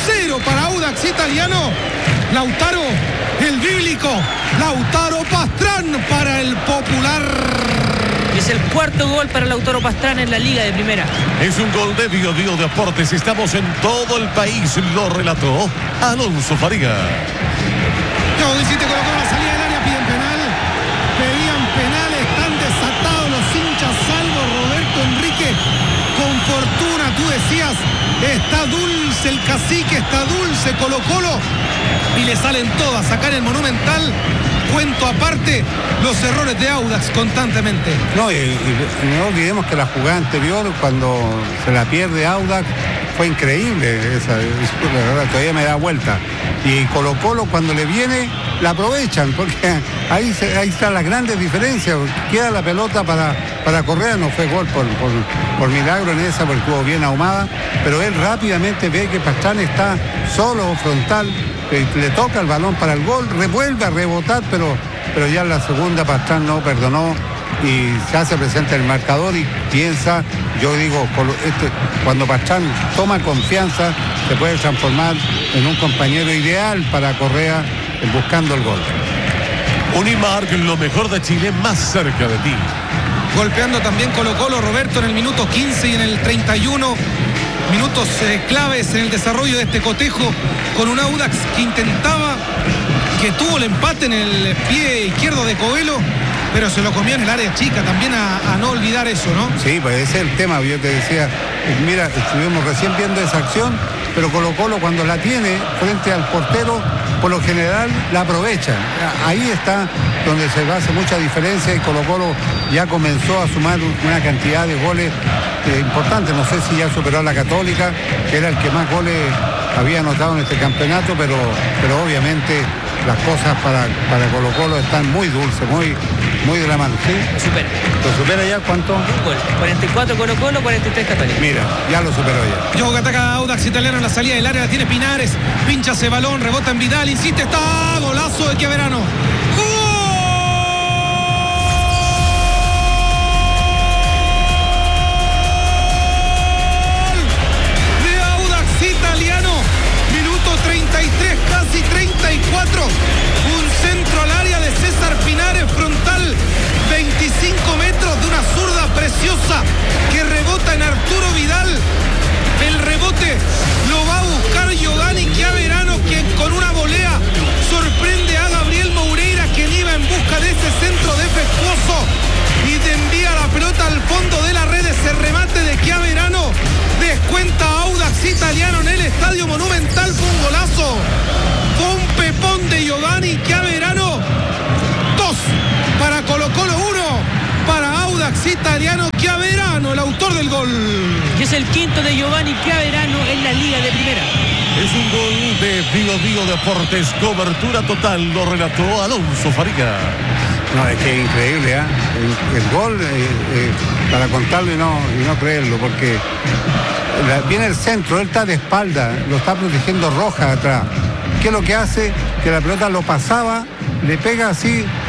0 para Audax Italiano. Lautaro, el bíblico, Lautaro Pastrán para el Popular. Es el cuarto gol para Lautaro Pastrán en la Liga de Primera. Es un gol de Bio Deportes. Estamos en todo el país. Lo relató Alonso Fariga. No, 17 colocó la salida del área, piden penal. Pedían penal, están desatados los hinchas, salvo Roberto Enrique. Con fortuna, tú decías, está dulce el Cacique, está dulce Colo-Colo. Y le salen todas, sacar el Monumental. Cuento aparte los errores de Audax constantemente. No, y no olvidemos que la jugada anterior, cuando se la pierde Audax, fue increíble esa, todavía me da vuelta. Y Colo-Colo cuando le viene, la aprovechan, porque ahí están las grandes diferencias. Queda la pelota para Correa, no fue gol por milagro en esa, porque estuvo bien ahumada, pero él rápidamente ve que Pastrán está solo, frontal, le toca el balón para el gol, vuelve a rebotar, pero ya en la segunda Pastrán no perdonó y se hace presente el marcador y piensa, yo digo, cuando Pastrán toma confianza, se puede transformar en un compañero ideal para Correa buscando el gol. Unimark, lo mejor de Chile, más cerca de ti. Golpeando también Colo-Colo, Roberto, en el minuto 15 y en el 31. Minutos claves en el desarrollo de este cotejo con un Audax que intentaba, que tuvo el empate en el pie izquierdo de Coelho, pero se lo comió en el área chica, también a no olvidar eso, ¿no? Sí, pues ese es el tema, yo te decía, mira, estuvimos recién viendo esa acción, pero Colo-Colo cuando la tiene frente al portero, por lo general la aprovecha. Ahí está donde se hace mucha diferencia y Colo-Colo ya comenzó a sumar una cantidad de goles importantes. No sé si ya superó a la Católica, que era el que más goles había anotado en este campeonato, pero obviamente las cosas para Colo-Colo están muy dulces, muy de la mano. ¿Sí? ¿Lo supera ya? ¿Cuánto? Un gol. 44 Colo-Colo, 43 Católica. Mira, ya lo superó ya. Yo que ataca Audax Italiano en la salida del área, la tiene Pinares, pincha ese balón, rebota en Vidal, insiste, está golazo de Chiaverano. Casi 34, un centro al área de César Pinares, frontal, 25 metros de una zurda preciosa que rebota en Arturo Vidal. El rebote lo va a buscar Giovanni Chiaverano, quien con una volea sorprende a Gabriel Moureira, quien iba en busca de ese centro defectuoso y te envía la pelota al fondo de la red. Ese remate de Chiaverano descuenta a Audax Italiano en el Estadio Monumental. Fue un golazo, fue un pepón de Giovanni Chiaverano. 2 para Colo-Colo, 1 para Audax Italiano. Chiaverano, el autor del gol. Y es el quinto de Giovanni Chiaverano en la Liga de Primera. Es un gol de Bio Deportes, cobertura total, lo relató Alonso Fariga. No, es que es increíble, ¿eh? El gol, para contarlo y no creerlo, porque viene el centro, él está de espalda, lo está protegiendo Rojas atrás. ¿Qué es lo que hace? Que la pelota lo pasaba, le pega así